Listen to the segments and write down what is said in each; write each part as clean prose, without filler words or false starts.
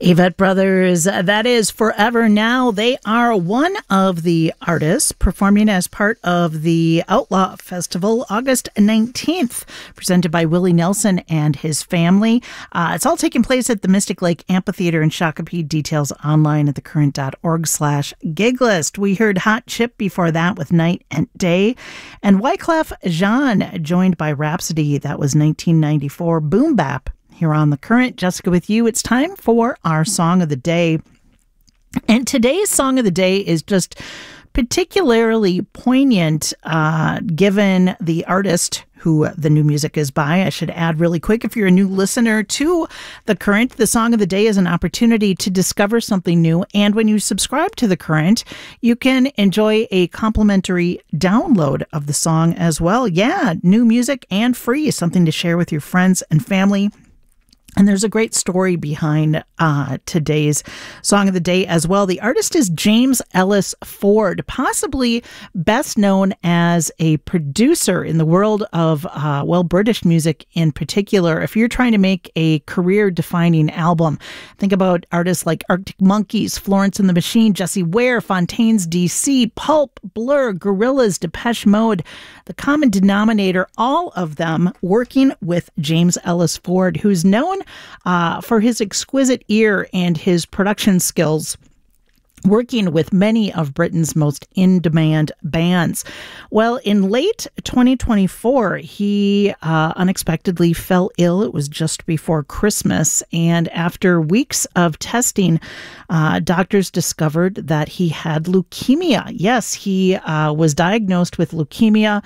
Avett Brothers, that is Forever Now. They are one of the artists performing as part of the Outlaw Festival, August 19th, presented by Willie Nelson and his family. It's all taking place at the Mystic Lake Amphitheater in Shakopee. Details online at thecurrent.org/giglist. We heard Hot Chip before that with Night and Day. And Wyclef Jean, joined by Rhapsody. That was 1994 Boom Bap. Here on The Current, Jessica with you. It's time for our Song of the Day. And today's Song of the Day is just particularly poignant given the artist who the new music is by. I should add really quick, if you're a new listener to The Current, the Song of the Day is an opportunity to discover something new. And when you subscribe to The Current, you can enjoy a complimentary download of the song as well. Yeah, new music and free, something to share with your friends and family. And there's a great story behind today's Song of the Day as well. The artist is James Ellis Ford, possibly best known as a producer in the world of, British music in particular. If you're trying to make a career-defining album, think about artists like Arctic Monkeys, Florence and the Machine, Jessie Ware, Fontaines DC, Pulp, Blur, Gorillaz, Depeche Mode. The common denominator, all of them working with James Ellis Ford, who's known for his exquisite ear and his production skills, working with many of Britain's most in-demand bands. Well, in late 2024, he unexpectedly fell ill. It was just before Christmas, and after weeks of testing, doctors discovered that he had leukemia. Yes, he was diagnosed with leukemia,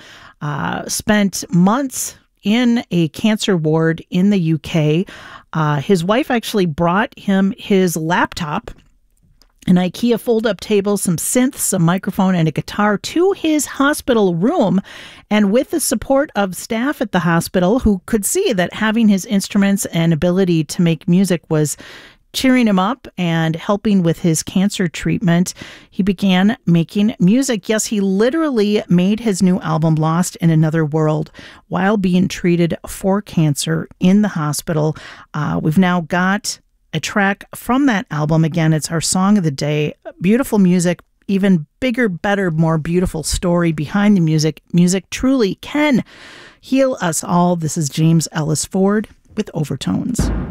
spent months in a cancer ward in the UK. His wife actually brought him his laptop, an IKEA fold-up table, some synths, a microphone, and a guitar to his hospital room. And with the support of staff at the hospital, who could see that having his instruments and ability to make music was cheering him up and helping with his cancer treatment, he began making music. Yes, he literally made his new album, Lost in Another World, while being treated for cancer in the hospital. We've now got a track from that album. Again, it's our Song of the Day. Beautiful music, even bigger, better, more beautiful story behind the music. Music truly can heal us all. This is James Ellis Ford with Overtones.